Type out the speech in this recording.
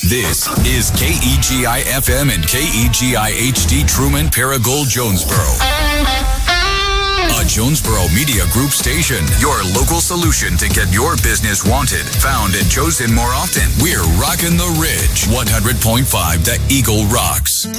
This is KEGI FM and KEGI HD Truman Paragould Jonesboro. A Jonesboro Media Group station. Your local solution to get your business wanted, found, and chosen more often. We're rocking the Ridge. 100.5 The Eagle rocks.